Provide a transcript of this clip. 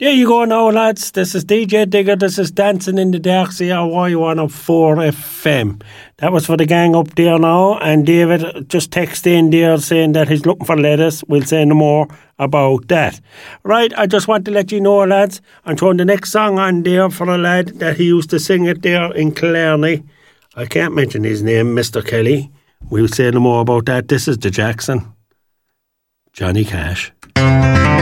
There you go now, lads. This is DJ Digger. This is Dancing in the Dark, CRY104 FM. That was for the gang up there now. And David just texted in there saying that he's looking for letters. We'll say no more about that. Right, I just want to let you know, lads, I'm throwing the next song on there for a lad that he used to sing it there in Killarney. I can't mention his name, Mr. Kelly. We'll say no more about that. This is the Jackson. Johnny Cash.